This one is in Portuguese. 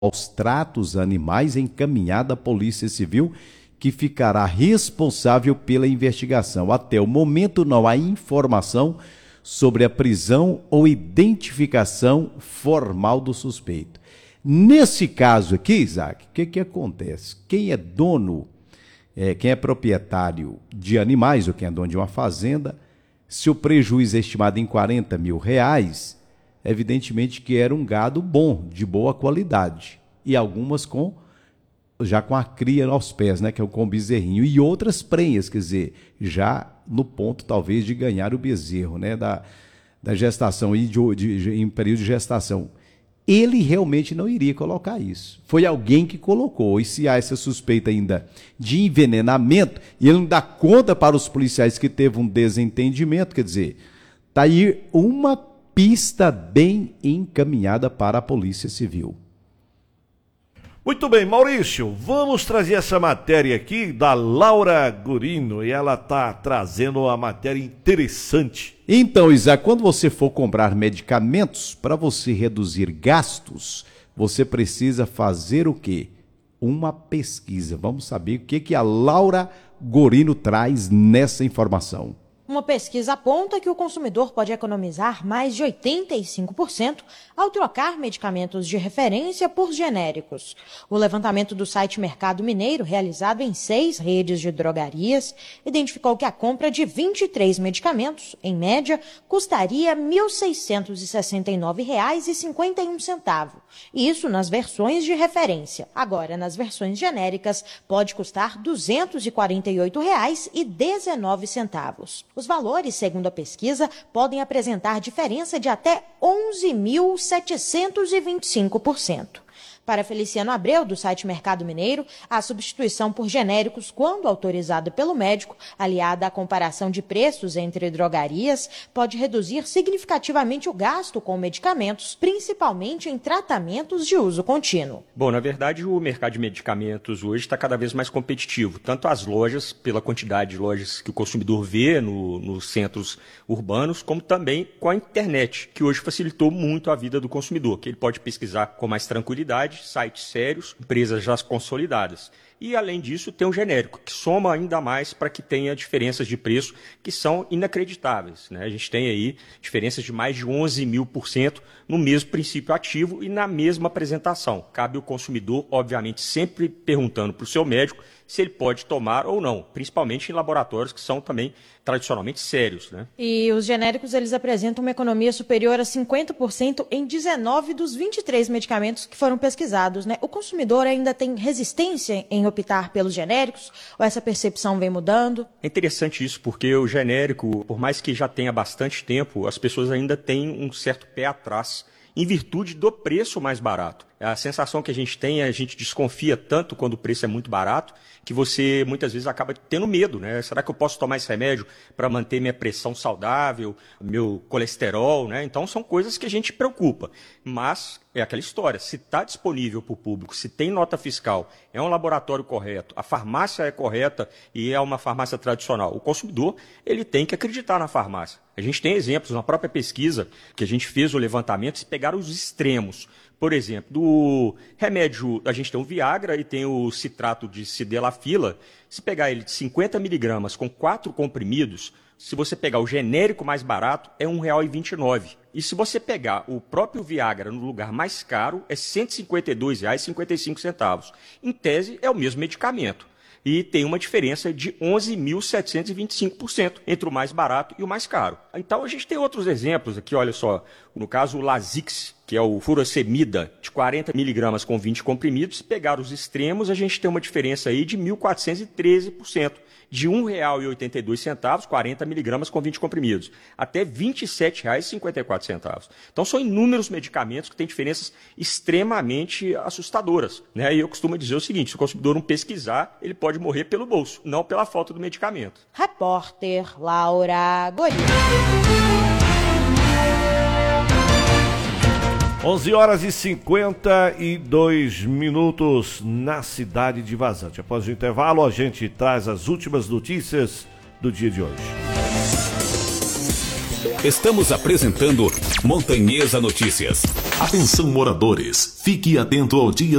aos tratos animais encaminhada à Polícia Civil, que ficará responsável pela investigação. Até o momento não há informação sobre a prisão ou identificação formal do suspeito. Nesse caso aqui, Isaac, o que acontece? Quem é dono, quem é proprietário de animais ou quem é dono de uma fazenda, se o prejuízo é estimado em R$40 mil, evidentemente que era um gado bom, de boa qualidade. E algumas já com a cria aos pés, né, que é com o bezerrinho. E outras prenhas, quer dizer, já no ponto talvez de ganhar o bezerro, né, da gestação e em período de gestação. Ele realmente não iria colocar isso. Foi alguém que colocou. E se há essa suspeita ainda de envenenamento, e ele não dá conta para os policiais que teve um desentendimento, quer dizer, está aí uma pista bem encaminhada para a Polícia Civil. Muito bem, Maurício, vamos trazer essa matéria aqui da Laura Gorino, e ela está trazendo uma matéria interessante. Então, Isaac, quando você for comprar medicamentos, para você reduzir gastos, você precisa fazer o quê? Uma pesquisa. Vamos saber o que a Laura Gorino traz nessa informação. Uma pesquisa aponta que o consumidor pode economizar mais de 85% ao trocar medicamentos de referência por genéricos. O levantamento do site Mercado Mineiro, realizado em 6 redes de drogarias, identificou que a compra de 23 medicamentos, em média, custaria R$ 1.669,51. Isso nas versões de referência. Agora, nas versões genéricas, pode custar R$ 248,19. Os valores, segundo a pesquisa, podem apresentar diferença de até 11.725%. Para Feliciano Abreu, do site Mercado Mineiro, a substituição por genéricos, quando autorizada pelo médico, aliada à comparação de preços entre drogarias, pode reduzir significativamente o gasto com medicamentos, principalmente em tratamentos de uso contínuo. Bom, na verdade, o mercado de medicamentos hoje está cada vez mais competitivo. Tanto as lojas, pela quantidade de lojas que o consumidor vê nos centros urbanos, como também com a internet, que hoje facilitou muito a vida do consumidor, que ele pode pesquisar com mais tranquilidade, sites sérios, empresas já consolidadas. E, além disso, tem um genérico, que soma ainda mais para que tenha diferenças de preço que são inacreditáveis, né? A gente tem aí diferenças de mais de 11.000% no mesmo princípio ativo e na mesma apresentação. Cabe ao consumidor, obviamente, sempre perguntando para o seu médico se ele pode tomar ou não, principalmente em laboratórios que são também tradicionalmente sérios, né? E os genéricos, eles apresentam uma economia superior a 50% em 19 dos 23 medicamentos que foram pesquisados, né? O consumidor ainda tem resistência em optar pelos genéricos, ou essa percepção vem mudando? É interessante isso, porque o genérico, por mais que já tenha bastante tempo, as pessoas ainda têm um certo pé atrás, em virtude do preço mais barato. A sensação que a gente tem, a gente desconfia tanto quando o preço é muito barato, que você muitas vezes acaba tendo medo, né? Será que eu posso tomar esse remédio para manter minha pressão saudável, meu colesterol, né? Então são coisas que a gente preocupa. Mas é aquela história, se está disponível para o público, se tem nota fiscal, é um laboratório correto, a farmácia é correta e é uma farmácia tradicional, o consumidor ele tem que acreditar na farmácia. A gente tem exemplos na própria pesquisa que a gente fez o levantamento, se pegar os extremos. Por exemplo, do remédio, a gente tem o Viagra e tem o citrato de sildenafila. Se pegar ele de 50 miligramas com 4 comprimidos, se você pegar o genérico mais barato, é R$ 1,29. E se você pegar o próprio Viagra no lugar mais caro, é R$ 152,55. Em tese, é o mesmo medicamento. E tem uma diferença de 11.725% entre o mais barato e o mais caro. Então a gente tem outros exemplos aqui, olha só. No caso, o Lasix, que é o furosemida, de 40 miligramas com 20 comprimidos. Se pegar os extremos, a gente tem uma diferença aí de 1.413%. De R$ 1,82, 40 miligramas com 20 comprimidos, até R$ 27,54. Então, são inúmeros medicamentos que têm diferenças extremamente assustadoras, né? E eu costumo dizer o seguinte, se o consumidor não pesquisar, ele pode morrer pelo bolso, não pela falta do medicamento. Repórter Laura Gorino. 11h52 na cidade de Vazante. Após o intervalo, a gente traz as últimas notícias do dia de hoje. Estamos apresentando Montanhesa Notícias. Atenção, moradores, fique atento ao dia